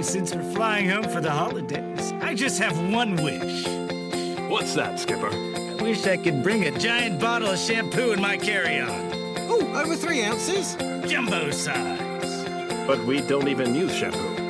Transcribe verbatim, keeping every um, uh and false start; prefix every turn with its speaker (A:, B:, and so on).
A: since we're flying home for the holidays, I just have one wish.
B: What's that, Skipper?
A: I wish I could bring a giant bottle of shampoo in my carry-on.
C: Oh, over three ounces?
A: Jumbo size.
B: But we don't even use shampoo.